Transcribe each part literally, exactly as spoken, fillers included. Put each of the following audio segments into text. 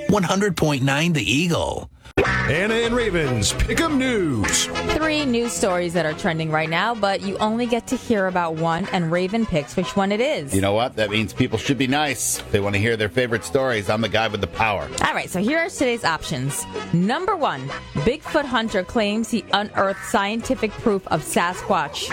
one hundred point nine The Eagle. Anna and Raven's Pick'em News. Three news stories that are trending right now, but you only get to hear about one, and Raven picks which one it is. You know what? That means people should be nice. They want to hear their favorite stories. I'm the guy with the power. All right, so here are today's options. Number one, Bigfoot hunter claims he unearthed scientific proof of Sasquatch.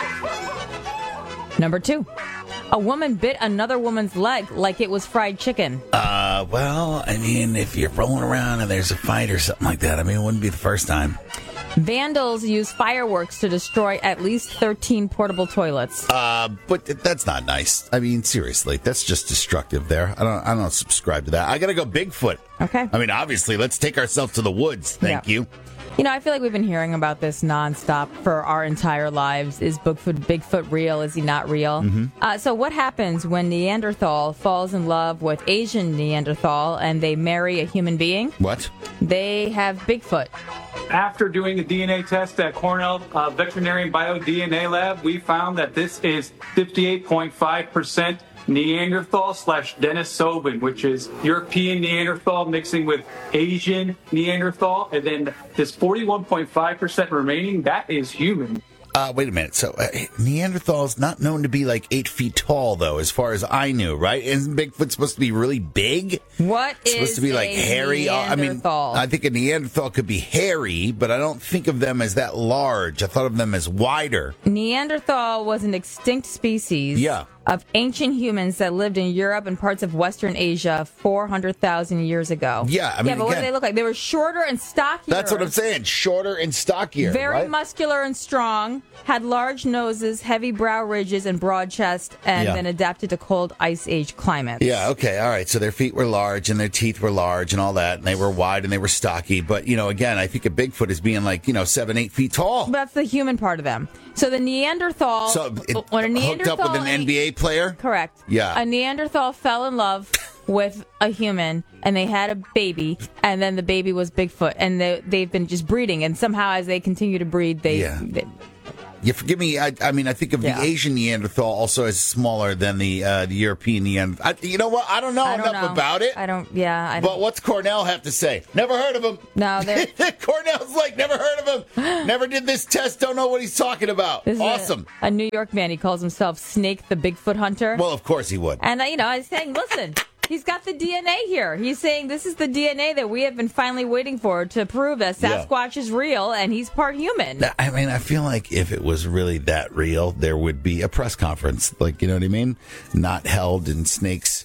Number two, a woman bit another woman's leg like it was fried chicken. Uh, well, I mean, if you're rolling around and there's a fight or something like that, I mean, it wouldn't be the first time. Vandals use fireworks to destroy at least thirteen portable toilets. Uh, but that's not nice. I mean, seriously, that's just destructive there. I don't I don't subscribe to that. I got to go Bigfoot. Okay. I mean, obviously, let's take ourselves to the woods. Thank Yeah. you. You know, I feel like we've been hearing about this nonstop for our entire lives. Is Bigfoot, Bigfoot real? Is he not real? Mm-hmm. Uh, so what happens when Neanderthal falls in love with Asian Neanderthal and they marry a human being? What? They have Bigfoot. After doing the D N A test at Cornell uh, Veterinary and Bio D N A Lab, we found that this is fifty-eight point five percent Neanderthal slash Denisovan, which is European Neanderthal mixing with Asian Neanderthal. And then this forty-one point five percent remaining, that is human. Uh, wait a minute. So uh, Neanderthal's not known to be like eight feet tall, though, as far as I knew, right? Isn't Bigfoot supposed to be really big? What It's is supposed to be like a hairy? I mean, Neanderthal? I think a Neanderthal could be hairy, but I don't think of them as that large. I thought of them as wider. Neanderthal was an extinct species Yeah. of ancient humans that lived in Europe and parts of Western Asia four hundred thousand years ago. Yeah, I mean, yeah, but what again- did they look like? They were shorter and stockier. That's what I'm saying. Shorter and stockier. Very right? muscular and strong, had large noses, heavy brow ridges, and broad chest, and Yeah. then adapted to cold Ice Age climates. Yeah, okay, all right. So their feet were large and their teeth were large and all that, and they were wide and they were stocky. But, you know, again, I think a Bigfoot is being like, you know, seven, eight feet tall. But that's the human part of them. So the Neanderthal... So it when a hooked Neanderthal up with an N B A player? Correct. Yeah. A Neanderthal fell in love with a human, and they had a baby, and then the baby was Bigfoot, and they, they've been just breeding, and somehow as they continue to breed, they... Yeah. they You forgive me. I, I mean, I think of Yeah. the Asian Neanderthal also as smaller than the uh, the European Neanderthal. I, you know what? I don't know I don't enough know. about it. I don't... Yeah, I don't... But what's Cornell have to say? Never heard of him. No, they're... Cornell's like, never heard of him. Never did this test. Don't know what he's talking about. This is Awesome. A, a New York man. He calls himself Snake the Bigfoot Hunter. Well, of course he would. And, uh, you know, I was saying, listen, he's got the D N A here. He's saying this is the D N A that we have been finally waiting for to prove that Yeah. Sasquatch is real and he's part human. I mean, I feel like if it was really that real, there would be a press conference. Like, you know what I mean? Not held in Snake's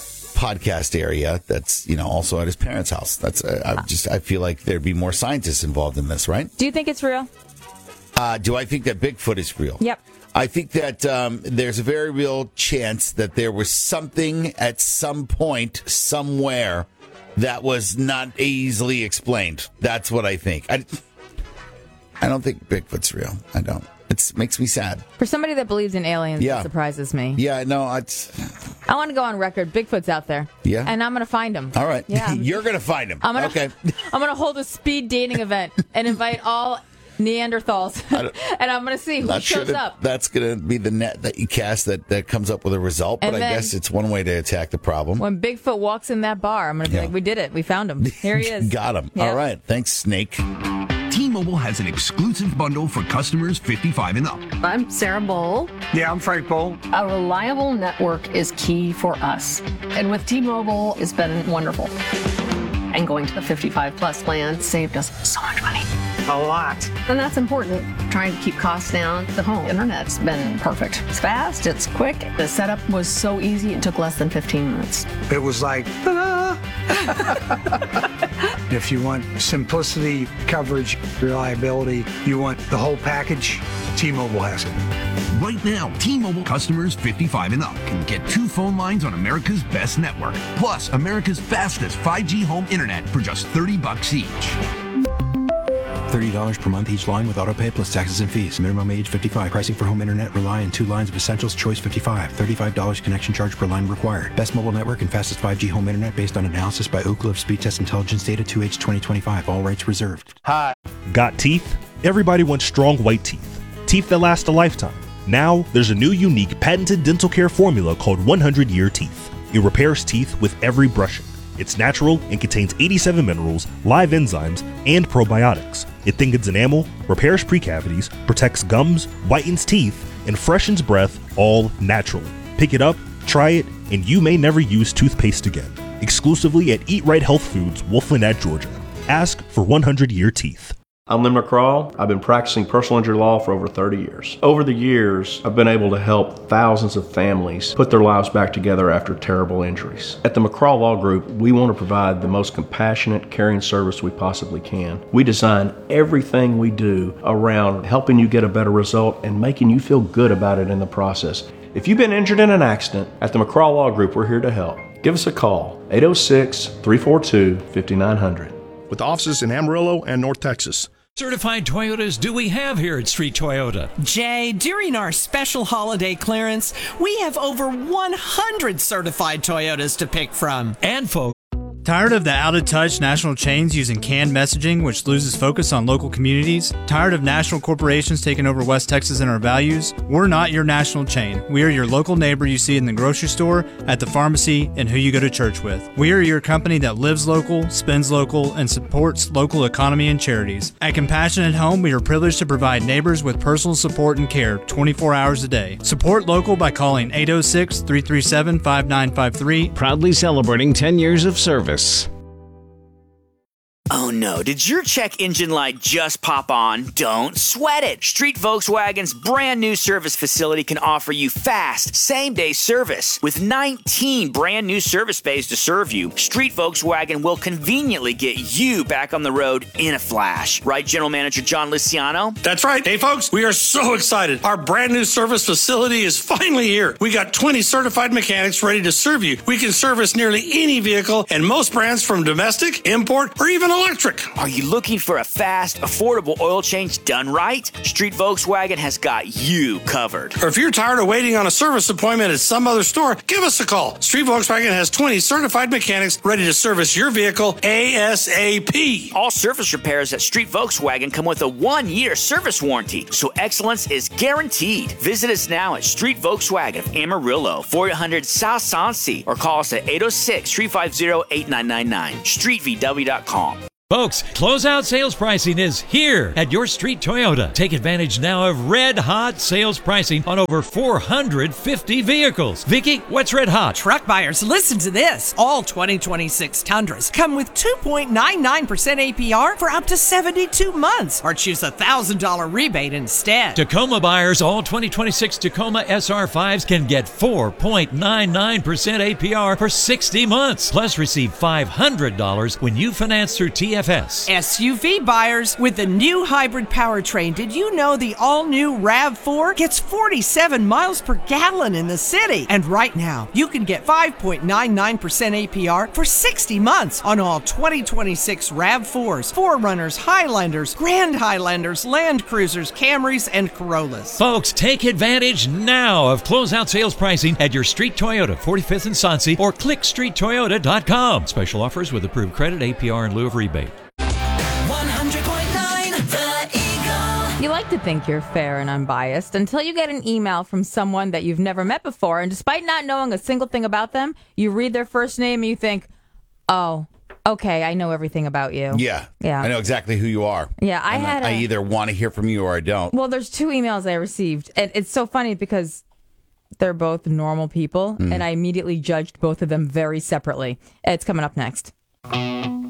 podcast area. That's, you know, also at his parents' house. That's, uh, I just, I feel like thered be more scientists involved in this, right? Do you think it's real? Uh, do I think that Bigfoot is real? Yep. I think that um, there's a very real chance that there was something at some point, somewhere, that was not easily explained. That's what I think. I, I don't think Bigfoot's real. I don't. It makes me sad. For somebody that believes in aliens, Yeah. it surprises me. Yeah, no, it's... I want to go on record. Bigfoot's out there. Yeah? And I'm going to find him. All right. Yeah. You're going to find him. I'm gonna, Okay. I'm going to hold a speed dating event and invite all Neanderthals. And I'm going to see who Not shows sure that up. that's going to be the net that you cast that, that comes up with a result, but And I then- guess it's one way to attack the problem. When Bigfoot walks in that bar, I'm going to be Yeah. like, we did it. We found him. Here he is. Got him. Yeah. All right. Thanks, Snake. T-Mobile has an exclusive bundle for customers fifty-five and up. I'm Sarah Bowl. Yeah, I'm Frank Bowl. A reliable network is key for us. And with T-Mobile, it's been wonderful. And going to the fifty-five plus plan saved us so much money. A lot. And that's important. Trying to keep costs down. The home internet's been perfect. It's fast, it's quick. The setup was so easy, it took less than fifteen minutes. It was like, ta-da! If you want simplicity, coverage, reliability, you want the whole package, T-Mobile has it. Right now, T-Mobile customers fifty-five and up can get two phone lines on America's best network, plus America's fastest five G home internet for just thirty bucks each. thirty dollars per month each line with autopay plus taxes and fees. Minimum age fifty-five. Pricing for home internet rely on two lines of Essentials Choice fifty-five. thirty-five dollars connection charge per line required. Best mobile network and fastest five G home internet based on analysis by Oak Cliff Speed Test Intelligence Data two H twenty twenty-five. All rights reserved. Hi. Got teeth? Everybody wants strong white teeth. Teeth that last a lifetime. Now, there's a new unique patented dental care formula called one hundred year Teeth. It repairs teeth with every brushing. It's natural and contains eighty-seven minerals, live enzymes, and probiotics. It thickens enamel, repairs precavities, protects gums, whitens teeth, and freshens breath, all naturally. Pick it up, try it, and you may never use toothpaste again. Exclusively at Eat Right Health Foods, Wolflin, Georgia. Ask for one hundred year teeth. I'm Lynn McCraw. I've been practicing personal injury law for over thirty years. Over the years, I've been able to help thousands of families put their lives back together after terrible injuries. At the McCraw Law Group, we want to provide the most compassionate, caring service we possibly can. We design everything we do around helping you get a better result and making you feel good about it in the process. If you've been injured in an accident, at the McCraw Law Group, we're here to help. Give us a call, eight oh six, three four two, five nine zero zero. With offices in Amarillo and North Texas. Certified Toyotas do we have here at Street Toyota? Jay, during our special holiday clearance, we have over one hundred certified Toyotas to pick from. And folks, tired of the out-of-touch national chains using canned messaging, which loses focus on local communities? Tired of national corporations taking over West Texas and our values? We're not your national chain. We are your local neighbor you see in the grocery store, at the pharmacy, and who you go to church with. We are your company that lives local, spends local, and supports local economy and charities. At Compassionate Home, we are privileged to provide neighbors with personal support and care twenty-four hours a day. Support local by calling eight oh six, three three seven, five nine five three. Proudly celebrating ten years of service. Oh no, did your check engine light just pop on? Don't sweat it. Street Volkswagen's brand new service facility can offer you fast, same-day service. With nineteen brand new service bays to serve you, Street Volkswagen will conveniently get you back on the road in a flash. Right, General Manager John Luciano? That's right. Hey folks, we are so excited. Our brand new service facility is finally here. We got twenty certified mechanics ready to serve you. We can service nearly any vehicle and most brands from domestic, import, or even electric. Are you looking for a fast, affordable oil change done right? Street Volkswagen has got you covered. Or if you're tired of waiting on a service appointment at some other store, give us a call. Street Volkswagen has twenty certified mechanics ready to service your vehicle ASAP. All surface repairs at Street Volkswagen come with a one-year service warranty, so excellence is guaranteed. Visit us now at Street Volkswagen of Amarillo, four hundred South Sansi, or call us at eight oh six, three five zero, eight nine nine nine, street v w dot com. Folks, closeout sales pricing is here at your Street Toyota. Take advantage now of red hot sales pricing on over four hundred fifty vehicles. Vicky, what's red hot? Truck buyers, listen to this. All twenty twenty-six Tundras come with two point nine nine percent A P R for up to seventy-two months, or choose a one thousand dollars rebate instead. Tacoma buyers, all twenty twenty-six Tacoma S R fives can get four point nine nine percent A P R for sixty months. Plus, receive five hundred dollars when you finance through T F S. S U V buyers, with the new hybrid powertrain, did you know the all-new RAV four gets forty-seven miles per gallon in the city? And right now, you can get five point nine nine percent A P R for sixty months on all twenty twenty-six RAV fours, four runners, Highlanders, Grand Highlanders, Land Cruisers, Camrys, and Corollas. Folks, take advantage now of closeout sales pricing at your Street Toyota, forty-fifth and Sonsi, or click street toyota dot com. Special offers with approved credit, A P R, in lieu of rebate. You like to think you're fair and unbiased until you get an email from someone that you've never met before, and despite not knowing a single thing about them, you read their first name and you think, oh, okay, I know everything about you. Yeah. Yeah. I know exactly who you are. Yeah, I and had I a- either want to hear from you or I don't. Well, there's two emails I received, and it's so funny because they're both normal people, Mm. and I immediately judged both of them very separately. It's coming up next.